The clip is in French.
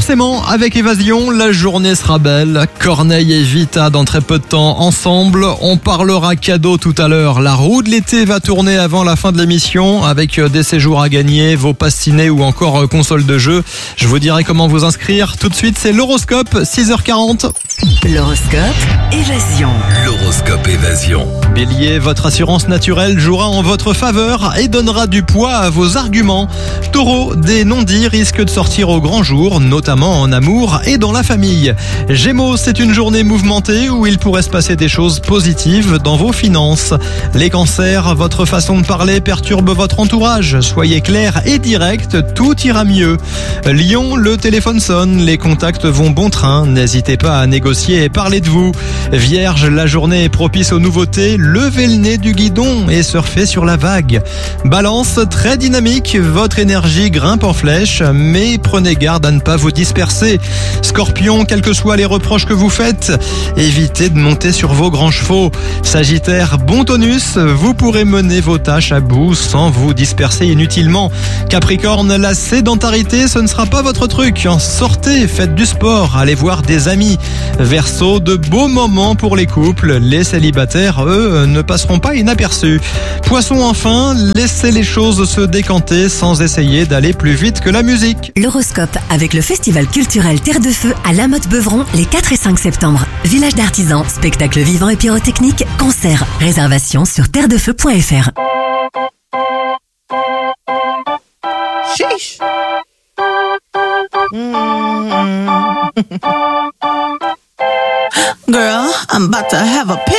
forcément, avec Évasion, la journée sera belle. Corneille et Vita dans très peu de temps ensemble. On parlera cadeau tout à l'heure. La roue de l'été va tourner avant la fin de l'émission avec des séjours à gagner, vos passes ciné ou encore console de jeu. Je vous dirai comment vous inscrire. Tout de suite, c'est l'horoscope, 6h40. L'horoscope Évasion. L'horoscope Évasion. Bélier, votre assurance naturelle jouera en votre faveur et donnera du poids à vos arguments. Taureau, des non-dits risquent de sortir au grand jour, notamment en amour et dans la famille. Gémeaux, c'est une journée mouvementée où il pourrait se passer des choses positives dans vos finances. Les cancers, votre façon de parler perturbe votre entourage. Soyez clair et direct, tout ira mieux. Lion, le téléphone sonne, les contacts vont bon train. N'hésitez pas à négocier et parler de vous. Vierge, la journée est propice aux nouveautés. Levez le nez du guidon et surfez sur la vague. Balance, très dynamique, votre énergie grimpe en flèche, mais prenez garde à ne pas vous disperser. Scorpion, quels que soient les reproches que vous faites, évitez de monter sur vos grands chevaux. Sagittaire, bon tonus, vous pourrez mener vos tâches à bout sans vous disperser inutilement. Capricorne, la sédentarité, ce ne sera pas votre truc. Sortez, faites du sport, allez voir des amis. Verseau, de beaux moments pour les couples. Les célibataires, eux, ne passeront pas inaperçus. Poisson, enfin, laissez les choses se décanter sans essayer d'aller plus vite que la musique. L'horoscope avec le festival culturel Terre de Feu à La Motte-Beuvron les 4 et 5 septembre. Village d'artisans, spectacles vivants et pyrotechniques, concerts. Réservation sur terredefeu.fr. Sheesh. Girl, I'm about to have a